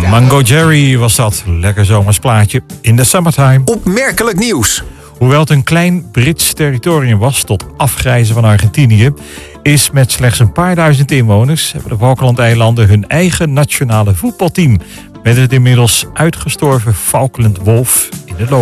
Mango Jerry was dat. Lekker zomers plaatje in de summertime. Opmerkelijk nieuws. Hoewel het een klein Brits territorium was tot afgrijzen van Argentinië, is met slechts een paar duizend inwoners hebben de Falklandeilanden hun eigen nationale voetbalteam met het inmiddels uitgestorven Falkland Wolf in de loop.